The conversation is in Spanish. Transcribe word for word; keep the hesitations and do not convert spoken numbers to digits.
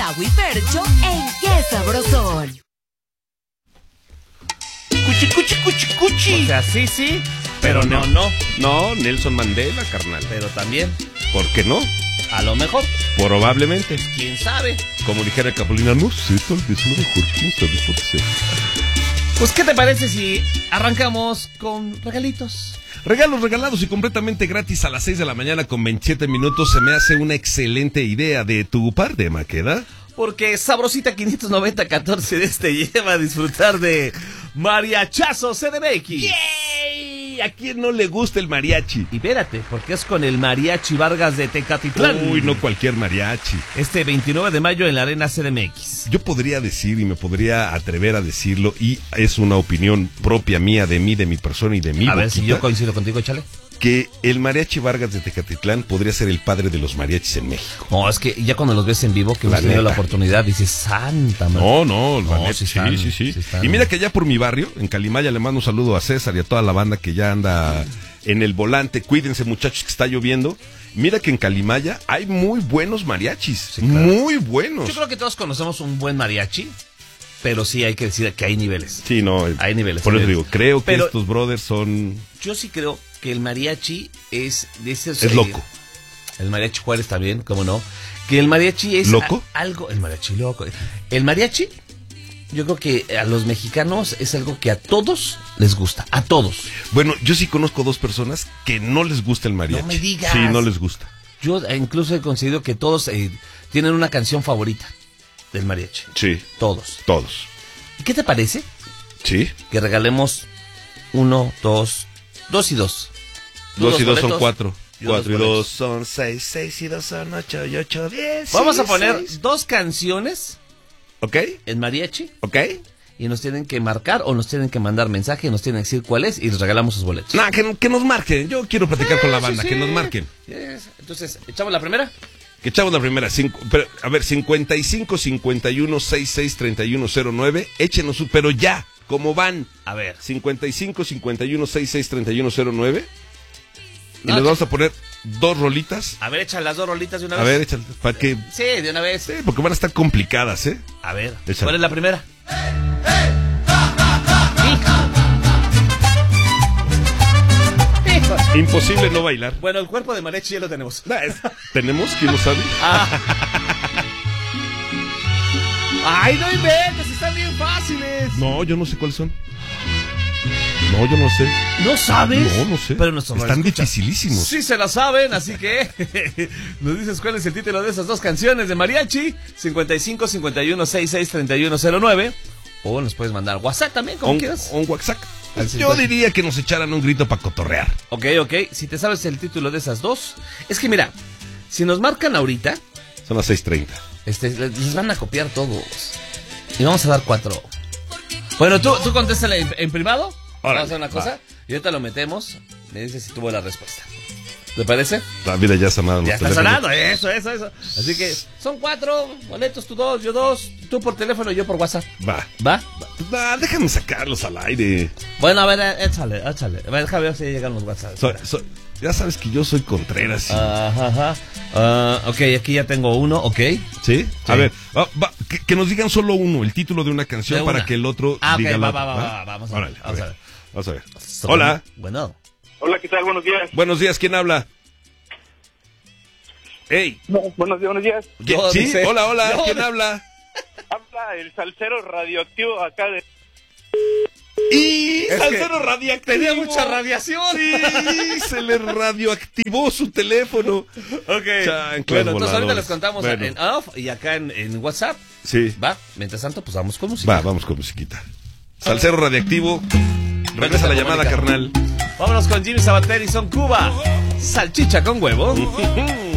Gustavo y Fercho en Qué Sabrosón. Cuchi, cuchi, cuchi, cuchi. O sea, sí, sí, pero, pero no, no. no. No, Nelson Mandela, carnal. Pero también, ¿Por qué no? a lo mejor, Probablemente. quién sabe. Como dijera Capulina, no sé, tal vez a lo mejor, no sabe por qué. Pues, ¿qué te parece si arrancamos con regalitos? Regalos regalados y completamente gratis a las seis de la mañana con veintisiete minutos. Se me hace una excelente idea de tu parte, Maqueda. Porque Sabrosita quinientos noventa catorce de este lleva a disfrutar de Mariachazo C D M X. ¡Yay! ¿A quién no le gusta el mariachi? Y espérate, porque es con el Mariachi Vargas de Tecatitlán. Uy, no cualquier mariachi. Este veintinueve de mayo en la Arena C D M X. Yo podría decir y me podría atrever a decirlo, y es una opinión propia mía, de mí, de mi persona y de mi A ver boquita, si yo coincido contigo, chale. que el mariachi Vargas de Tecatitlán podría ser el padre de los mariachis en México. No, es que ya cuando los ves en vivo, que hemos La tenido la neta. oportunidad, dices, santa madre. No, no, la No, neta, sí sí, están, sí, sí. sí están. Y mira que allá por mi barrio, en Calimaya, le mando un saludo a César y a toda la banda que ya anda en el volante. Cuídense, muchachos, que está lloviendo. Mira que en Calimaya hay muy buenos mariachis, Sí, claro. muy buenos. Yo creo que todos conocemos un buen mariachi, pero sí hay que decir que hay niveles. Sí, no, Hay niveles. por eso niveles. digo, creo que Pero estos brothers son... yo sí creo que el mariachi es de esos... Es eh, loco. El mariachi Juárez también, cómo no. Que el mariachi es... ¿Loco? a- algo... El mariachi loco. El mariachi, yo creo que a los mexicanos es algo que a todos les gusta. A todos. Bueno, yo sí conozco dos personas que no les gusta el mariachi. No me digas. Sí, no les gusta. Yo incluso he considerado que todos eh, tienen una canción favorita del mariachi. Sí, Todos. todos. ¿Y qué te parece Sí. que regalemos uno, dos, dos y dos? ¿Tú Dos y dos son boletos? cuatro. Yo Cuatro y dos dos boletos. son seis. Seis y dos son ocho y ocho, diez. Vamos a sí, poner seis. dos canciones ¿Ok? en mariachi ¿Ok? y nos tienen que marcar o nos tienen que mandar mensaje y nos tienen que decir cuál es y les regalamos sus boletos. Nah, que, que nos marquen. Yo quiero platicar con la Sí, banda. sí, Que sí. nos marquen. Yes. Entonces, ¿echamos la primera? Que echamos la primera. Cinco, pero, a ver, cincuenta y cinco, cincuenta y uno, sesenta y seis, treinta y uno, cero nueve. Échenos su, pero ya, ¿cómo van? A ver. cincuenta y cinco, cincuenta y uno, sesenta y seis, treinta y uno, cero nueve. Y No, les que- vamos a poner dos rolitas. A ver, echa las dos rolitas de una A vez. ver, échale, para que... Sí, de una vez. Sí, porque van a estar complicadas, ¿eh? A ver, Échale. ¿cuál es la primera? Hijo. Imposible no bailar. Bueno, el cuerpo de mariachi ya lo tenemos. Nah, es- ¿Tenemos? ¿Quién lo sabe? ¡Ay, no inventes! ¡Están bien fáciles! No, yo no sé cuáles son. No, yo no sé. ¿No sabes? No, no sé. Pero nuestros Están radioescuchas dificilísimos. sí se la saben, así que nos dices cuál es el título de esas dos canciones de mariachi. cincuenta y cinco, cincuenta y uno, sesenta y seis, treinta y uno, cero nueve. O nos puedes mandar WhatsApp también, como Un, quieras. un WhatsApp. Al Yo cincuenta. diría que nos echaran un grito para cotorrear. Ok, ok. Si te sabes el título de esas dos. Es que mira, si nos marcan ahorita, Son las seis treinta. este, les van a copiar todos. Y vamos a dar cuatro. Bueno, tú, tú contéstale en, en privado. Órale, Vamos a hacer una va. cosa. Y ahorita lo metemos. Me dices si tuvo la respuesta. ¿Te parece? La vida ya sonaron los Ya está teléfonos. sonando, eso, eso, eso. Así que son cuatro boletos, tú dos, yo dos, tú por teléfono y yo por WhatsApp. Va. ¿Va? Va, déjame sacarlos al aire. Bueno, a ver, eh, échale, échale. A ver, déjame ver si llegan los WhatsApp. Soy- soy- ya sabes que yo soy Contreras. Ajá, ajá. Ah, ok, aquí ya tengo uno, ok. ¿Sí? A ver, va- va, que, que nos digan solo uno, el título de una canción De para una. que el otro Ah, ok, diga va, la va, va, otra, va, va, vamos a ver, Órale, vamos a ver. Vamos a ver. Hola. Bueno. Hola, ¿qué tal? Buenos días. Buenos días, ¿quién habla? Ey. No, buenos días, buenos días. ¿Quién- Yo ¿Sí? dice- Hola, hola, Yo ¿quién de- habla? Habla el salsero radioactivo acá de... ¡Y Es salsero que radioactivo! tenía mucha radiación. Sí, se le radioactivó su teléfono. Ok. Chanclas Bueno, entonces ahorita voladores. les contamos Bueno. en off y acá en, en WhatsApp. Sí. Va. Mientras tanto, pues vamos con música. Va, vamos con musiquita. Salsero radioactivo. Regresa la llamada, Mónica. carnal. Vámonos con Jimmy Sabater y Son Cuba. Salchicha con huevo.